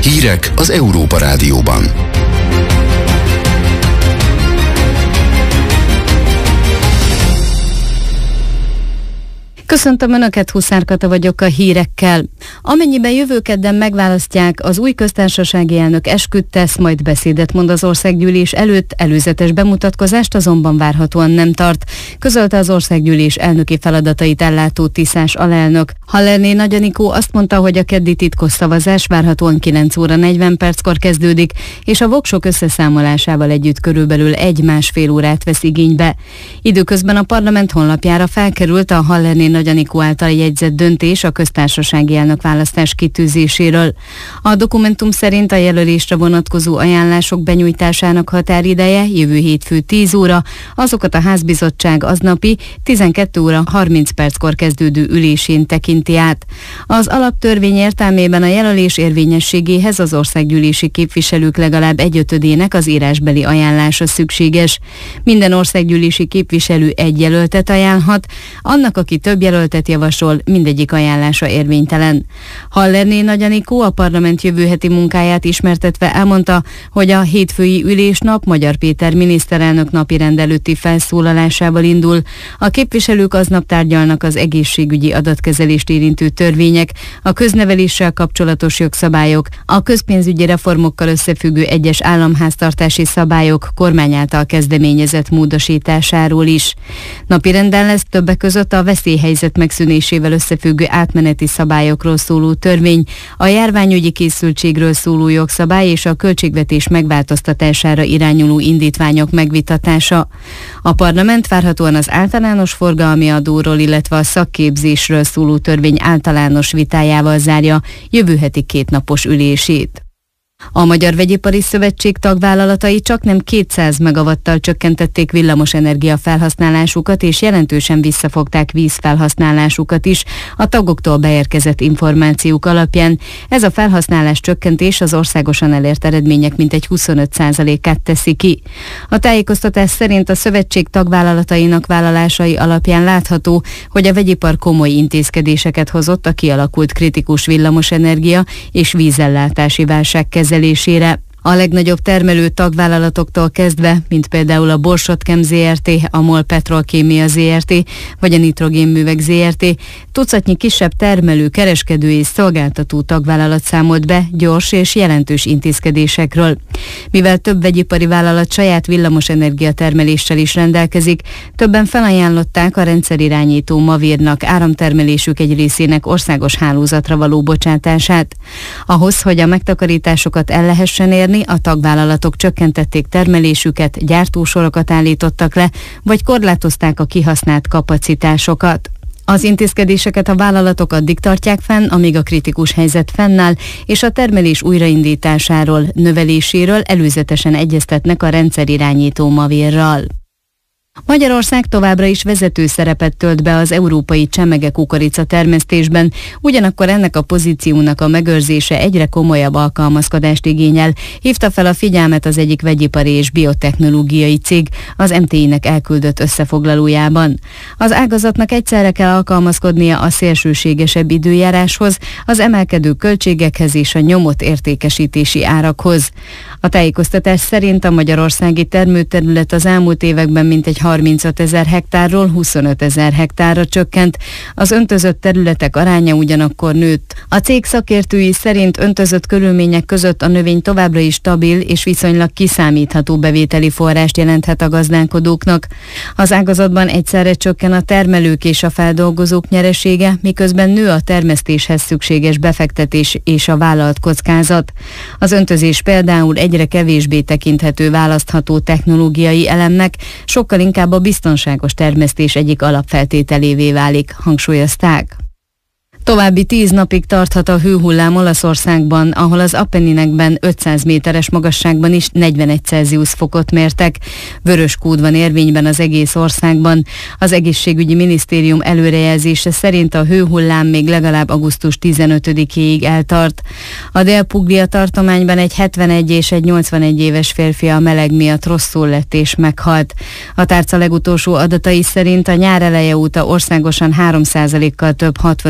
Hírek az Európa Rádióban. Köszöntöm Önöket, Huszár Kata vagyok a hírekkel. Amennyiben jövő kedden megválasztják, az új köztársasági elnök esküt tesz, majd beszédet mond az országgyűlés előtt, előzetes bemutatkozást azonban várhatóan nem tart, közölte az országgyűlés elnöki feladatait ellátó Tiszás alelnök. Hallerné Nagy Anikó azt mondta, hogy a keddi titkos szavazás várhatóan 9 óra 40 perckor kezdődik, és a voksok összeszámolásával együtt körülbelül 1-1,5 órát vesz igénybe. Időközben a parlament honlapjára felkerült a Hallerné Nagy Anikó által jegyzett döntés a köztársasági elnökválasztás kitűzéséről. A dokumentum szerint a jelölésre vonatkozó ajánlások benyújtásának határideje jövő hétfő 10 óra, azokat a házbizottság aznapi 12 óra 30 perckor kezdődő ülésén tekinti át. Az alaptörvény értelmében a jelölés érvényességéhez az országgyűlési képviselők legalább 1/5-ének az írásbeli ajánlása szükséges. Minden országgyűlési képviselő egy jelöltet ajánlhat, annak, aki több jelöltet javasol, mindegyik ajánlása érvénytelen. Hallerné Nagy Anikó a parlament jövő heti munkáját ismertetve elmondta, hogy a hétfői ülésnap Magyar Péter miniszterelnök napirend előtti felszólalásával indul. A képviselők aznap tárgyalnak az egészségügyi adatkezelést érintő törvények, a közneveléssel kapcsolatos jogszabályok, a közpénzügyi reformokkal összefüggő egyes államháztartási szabályok kormány által kezdeményezett módosításáról is. Napirenden lesz többek között a veszélyhelyzet megszűnésével összefüggő átmeneti szabályokról szóló törvény, a járványügyi készültségről szóló jogszabály és a költségvetés megváltoztatására irányuló indítványok megvitatása. A parlament várhatóan az általános forgalmi adóról, illetve a szakképzésről szóló törvény általános vitájával zárja jövő heti 2 napos ülését. A Magyar Vegyipari Szövetség tagvállalatai csaknem 200 megawattal csökkentették villamosenergia felhasználásukat, és jelentősen visszafogták vízfelhasználásukat is a tagoktól beérkezett információk alapján. Ez a felhasználás csökkentés az országosan elért eredmények mintegy 25%-át teszi ki. A tájékoztatás szerint a szövetség tagvállalatainak vállalásai alapján látható, hogy a vegyipar komoly intézkedéseket hozott a kialakult kritikus villamosenergia és vízellátási válság kezelésére. A legnagyobb termelő tagvállalatoktól kezdve, mint például a Borsod-Chem Zrt., a MOL Petrolkémia Zrt. Vagy a Nitrogénművek Zrt. Tucatnyi kisebb termelő, kereskedő és szolgáltató tagvállalat számolt be gyors és jelentős intézkedésekről. Mivel több vegyipari vállalat saját villamosenergia termeléssel is rendelkezik, többen felajánlották a rendszerirányító Mavírnak áramtermelésük egy részének országos hálózatra való bocsátását. Ahhoz, hogy a megtakarításokat el lehessen érni, a tagvállalatok csökkentették termelésüket, gyártósorokat állítottak le, vagy korlátozták a kihasznált kapacitásokat. Az intézkedéseket a vállalatok addig tartják fenn, amíg a kritikus helyzet fennáll, és a termelés újraindításáról, növeléséről előzetesen egyeztetnek a rendszerirányító Mavírral. Magyarország továbbra is vezető szerepet tölt be az európai csemege-kukorica termesztésben, ugyanakkor ennek a pozíciónak a megőrzése egyre komolyabb alkalmazkodást igényel, hívta fel a figyelmet az egyik vegyipari és biotechnológiai cég az MTI-nek elküldött összefoglalójában. Az ágazatnak egyszerre kell alkalmazkodnia a szélsőségesebb időjáráshoz, az emelkedő költségekhez és a nyomott értékesítési árakhoz. A tájékoztatás szerint a magyarországi termőterület az elmúlt években mintegy 35 000 hektárról 25 000 hektárra csökkent, az öntözött területek aránya ugyanakkor nőtt. A cég szakértői szerint öntözött körülmények között a növény továbbra is stabil és viszonylag kiszámítható bevételi forrást jelenthet a gazdálkodóknak. Az ágazatban egyszerre csökken a termelők és a feldolgozók nyeresége, miközben nő a termesztéshez szükséges befektetés és a vállalt kockázat. Az öntözés például egyre kevésbé tekinthető választható technológiai elemnek, sokkal inkább a biztonságos termesztés egyik alapfeltételévé válik, hangsúlyozták. További 10 napig tarthat a hőhullám Olaszországban, ahol az Apenninekben 500 méteres magasságban is 41 Celsius fokot mértek. Vörös kód van érvényben az egész országban. Az egészségügyi minisztérium előrejelzése szerint a hőhullám még legalább augusztus 15-éig eltart. A Dél-Puglia tartományban egy 71 és egy 81 éves férfi a meleg miatt rosszul lett és meghalt. A tárca legutolsó adatai szerint a nyár eleje óta országosan 3%-kal több 65 év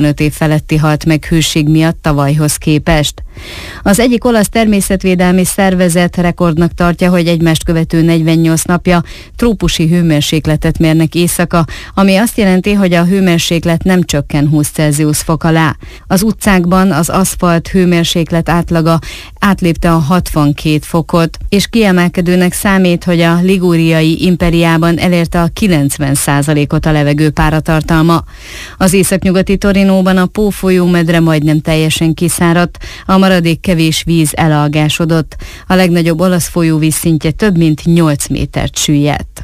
feletti halt meg hőség miatt tavalyhoz képest. Az egyik olasz természetvédelmi szervezet rekordnak tartja, hogy egymást követő 48 napja trópusi hőmérsékletet mérnek éjszaka, ami azt jelenti, hogy a hőmérséklet nem csökken 20 Celsius fok alá. Az utcákban az aszfalt hőmérséklet átlaga átlépte a 62 fokot, és kiemelkedőnek számít, hogy a ligúriai Imperiában elérte a 90%-ot a levegő páratartalma. Az északnyugati Torinóban a Pó folyómedre majdnem teljesen kiszáradt, a maradék kevés víz elalgásodott. A legnagyobb olasz folyóvíz szintje több mint 8 métert süllyedt.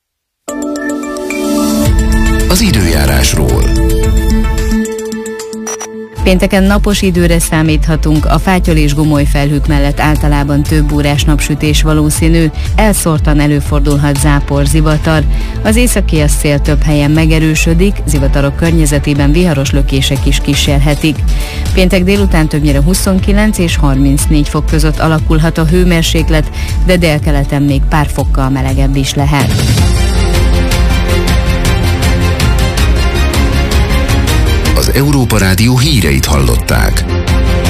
Az időjárásról. Pénteken napos időre számíthatunk, a fátyol és gomoly felhők mellett általában több órás napsütés valószínű, elszórtan előfordulhat zápor, zivatar. Az északi szél több helyen megerősödik, zivatarok környezetében viharos lökések is kísérhetik. Péntek délután többnyire 29 és 34 fok között alakulhat a hőmérséklet, de délkeleten még pár fokkal melegebb is lehet. Az Európa Rádió híreit hallották.